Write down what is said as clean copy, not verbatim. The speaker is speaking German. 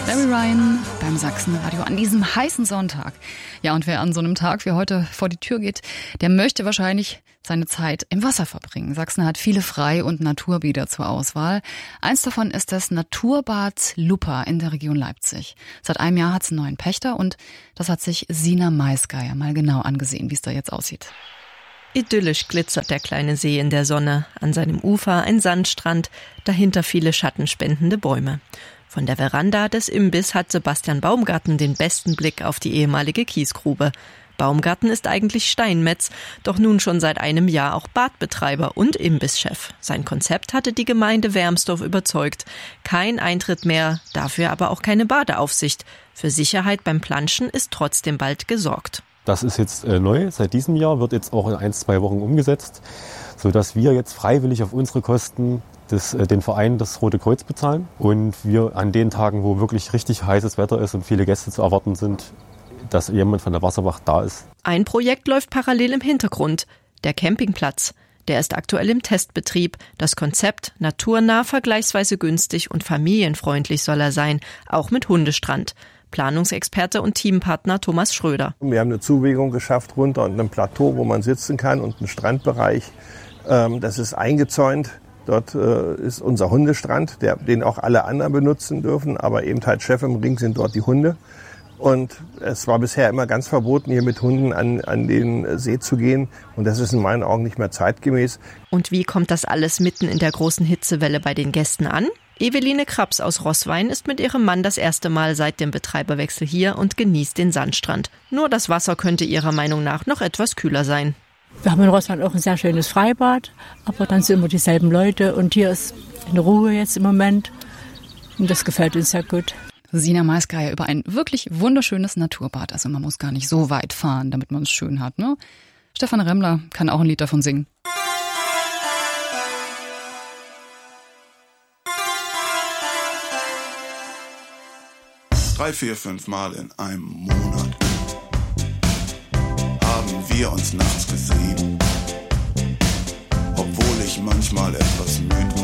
Barry Ryan beim Sachsenradio an diesem heißen Sonntag. Ja, und wer an so einem Tag wie heute vor die Tür geht, der möchte wahrscheinlich seine Zeit im Wasser verbringen. Sachsen hat viele Frei- und Naturbäder zur Auswahl. Eins davon ist das Naturbad Luppa in der Region Leipzig. Seit einem Jahr hat es einen neuen Pächter und das hat sich Sina Maisgeier mal genau angesehen, wie es da jetzt aussieht. Idyllisch glitzert der kleine See in der Sonne. An seinem Ufer ein Sandstrand, dahinter viele schattenspendende Bäume. Von der Veranda des Imbiss hat Sebastian Baumgarten den besten Blick auf die ehemalige Kiesgrube. Baumgarten ist eigentlich Steinmetz, doch nun schon seit einem Jahr auch Badbetreiber und Imbisschef. Sein Konzept hatte die Gemeinde Wermsdorf überzeugt. Kein Eintritt mehr, dafür aber auch keine Badeaufsicht. Für Sicherheit beim Planschen ist trotzdem bald gesorgt. Das ist jetzt neu. Seit diesem Jahr wird jetzt auch in 1-2 Wochen umgesetzt, sodass wir jetzt freiwillig auf unsere Kosten den Verein das Rote Kreuz bezahlen und wir an den Tagen, wo wirklich richtig heißes Wetter ist und viele Gäste zu erwarten sind, dass jemand von der Wasserwacht da ist. Ein Projekt läuft parallel im Hintergrund, der Campingplatz. Der ist aktuell im Testbetrieb. Das Konzept naturnah, vergleichsweise günstig und familienfreundlich soll er sein, auch mit Hundestrand. Planungsexperte und Teampartner Thomas Schröder. Wir haben eine Zuwegung geschafft runter und ein Plateau, wo man sitzen kann und einen Strandbereich. Das ist eingezäunt. Dort ist unser Hundestrand, den auch alle anderen benutzen dürfen, aber eben halt Chef im Ring sind dort die Hunde. Und es war bisher immer ganz verboten, hier mit Hunden an den See zu gehen. Und das ist in meinen Augen nicht mehr zeitgemäß. Und wie kommt das alles mitten in der großen Hitzewelle bei den Gästen an? Eveline Krabs aus Roßwein ist mit ihrem Mann das erste Mal seit dem Betreiberwechsel hier und genießt den Sandstrand. Nur das Wasser könnte ihrer Meinung nach noch etwas kühler sein. Wir haben in Roßwein auch ein sehr schönes Freibad, aber dann sind immer dieselben Leute und hier ist eine Ruhe jetzt im Moment und das gefällt uns sehr gut. Sina Maisgeier über ein wirklich wunderschönes Naturbad. Also man muss gar nicht so weit fahren, damit man es schön hat, ne? Stefan Remmler kann auch ein Lied davon singen. 3, 4, 5 Mal in einem Monat haben wir uns nachts gesehen, obwohl ich manchmal etwas müde war.